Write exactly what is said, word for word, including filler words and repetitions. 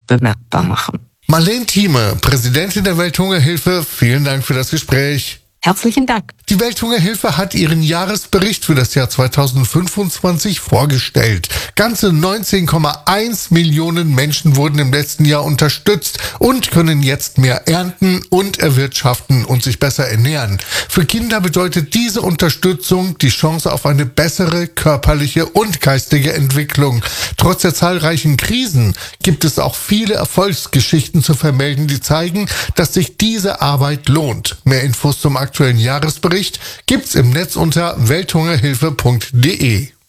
bemerkbar machen. Marlene Thieme, Präsidentin der Welthungerhilfe, vielen Dank für das Gespräch. Herzlichen Dank. Die Welthungerhilfe hat ihren Jahresbericht für das Jahr zweitausendfünfundzwanzig vorgestellt. Ganze neunzehn Komma eins Millionen Menschen wurden im letzten Jahr unterstützt und können jetzt mehr ernten und erwirtschaften und sich besser ernähren. Für Kinder bedeutet diese Unterstützung die Chance auf eine bessere körperliche und geistige Entwicklung. Trotz der zahlreichen Krisen gibt es auch viele Erfolgsgeschichten zu vermelden, die zeigen, dass sich diese Arbeit lohnt. Mehr Infos zum aktuellen Jahresbericht gibt's im Netz unter welthungerhilfe punkt de.